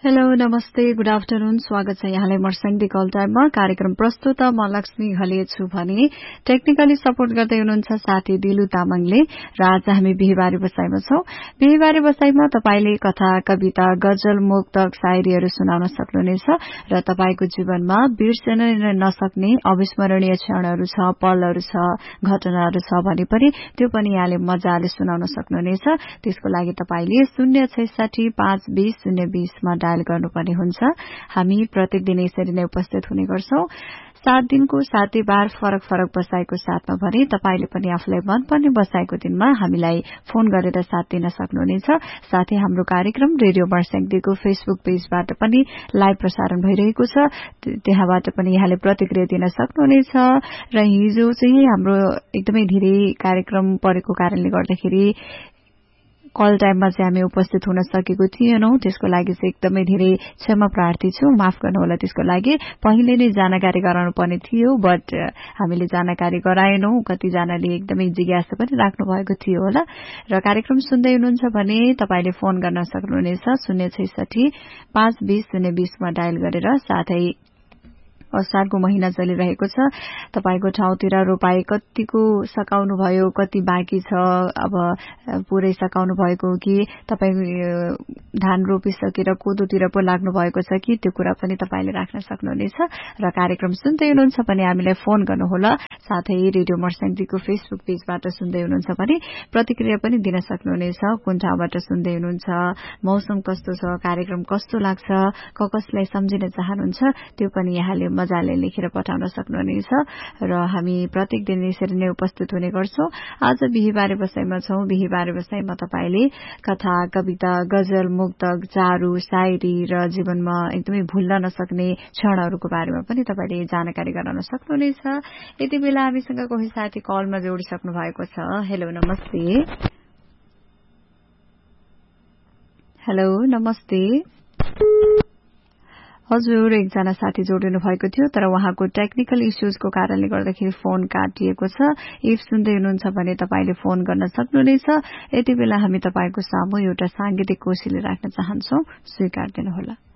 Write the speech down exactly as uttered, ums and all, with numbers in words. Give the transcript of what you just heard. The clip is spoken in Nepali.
हेलो नमस्ते गुड आफ्टरनुन स्वागत छ यहाँलाई मर्स्याङदी कल टाइममा कार्यक्रम प्रस्तुत म लक्ष्मी घले छु भने टेक्निकली सपोर्ट गर्दै हुनुहुन्छ साथी दिलु तामाङले र आज हामी बिहीबारे बसाइमा छौं। बिहीबारे बसाइमा तपाईले कथा कविता गजल मुक्तक शायरीहरू सुनाउन सक्नुहुनेछ र तपाईको जीवनमा बिर्सन नसक्ने अविस्मरणीय क्षणहरू छ पलहरू छ घटनाहरू छ भने पनि त्यो पनि यहाँले मजाले सुनाउन सक्नुहुनेछ। त्यसको लागि तपाईले शून्य छैसठी पाँच बीस शून्य बीस मा डायल गर्नुपर्ने हुन्छ। हामी प्रत्येक दिन यसरी नै उपस्थित हुने गर्छौं। सात दिनको सातै बार फरक फरक बसाइको साथमा भने तपाईले पनि आफूलाई मनपर्ने बसाइको दिनमा हामीलाई फोन गरेर साथ दिन सक्नुहुनेछ। साथै हाम्रो कार्यक्रम रेडियो मर्स्याङदीको फेसबुक पेजबाट पनि लाइभ प्रसारण भइरहेको छ, त्यहाँबाट पनि यहाँले प्रतिक्रिया दिन सक्नुहुनेछ। र हिजो चाहिँ हाम्रो एकदमै धेरै कार्यक्रम परेको कारणले गर्दाखेरि कल टाइममा चाहिँ हामी उपस्थित हुन सकेको थिएनौं, त्यसको लागि चाहिँ एकदमै धेरै क्षमा प्रार्थी छु, माफ गर्नुहोला। त्यसको लागि पहिले नै जानकारी गराउनु पर्ने थियो बट हामीले जानकारी गराएनौं। कतिजनाले एकदमै जिज्ञासा पनि राख्नु भएको थियो होला। र कार्यक्रम सुन्दै हुनुहुन्छ भने तपाईले फोन गर्न सक्नुहुनेछ शून्य छैसठी पाँच बीस शून्य बीस मा डायल गरेर। साथै असारको महिना चलिरहेको छ, तपाईको ठाउँतिर रोपाई कतिको सकाउनु भयो, कति बाँकी छ, अब पुरै सकाउनु भएको कि तपाई धान रोपिसकेर कोदोतिर पो लाग्नु भएको छ कि त्यो कुरा पनि तपाईले राख्न सक्नुहुनेछ। र कार्यक्रम सुन्दै हुनुहुन्छ भने हामीलाई फोन गर्नुहोला। साथै रेडियो मर्स्याङदीको फेसबुक पेजबाट सुन्दै हुनुहुन्छ भने प्रतिक्रिया पनि दिन सक्नुहुनेछ। कुन ठाउँबाट सुन्दै हुनुहुन्छ, मौसम कस्तो छ, कार्यक्रम कस्तो लाग्छ, क कसलाई सम्झिन चाहनुहुन्छ त्यो पनि यहाँले मजाले लेखेर पठाउन सक्नुहुनेछ। र हामी प्रत्येक दिन यसरी नै उपस्थित हुने गर्छौं। आज बिहीबारे बसाइमा छौं। बिहीबारे बसाइमा तपाईले कथा कविता गजल मुक्तक चारू शायरी र जीवनमा एकदमै भुल्न नसक्ने क्षणहरूको बारेमा पनि तपाईले जानकारी गराउन सक्नुहुनेछ। यति बेला हामीसँग कोही साथी कलमा जोडिसक्नु भएको छ। हेलो नमस्ते। हेलो नमस्ते। हजुर, एकजना साथी जोडिनु भएको थियो तर उहाँको टेक्निकल इश्यूजको कारणले गर्दाखेरि फोन काटिएको छ। इफ सुन्दै हुनुहुन्छ भने तपाईले फोन गर्न सक्नुहुनेछ। यति बेला हामी तपाईको सामु एउटा सांगीतिक कोशिश राख्न चाहन्छौं, स्वीकार दिनुहोला।